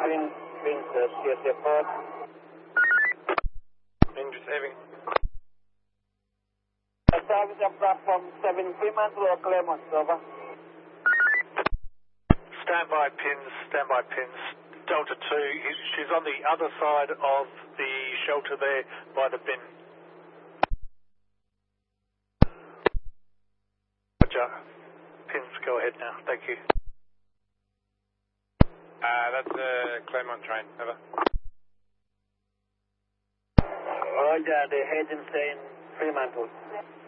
Prince, CSF 4. Wind receiving. Service of platform 7 Fremantle or Claremont, over. Standby pins. Delta 2, she's on the other side of the shelter there by the bin. Roger. Pins, go ahead now. Thank you. That's a Claremont train. Over. Roger, the agency in Fremantle.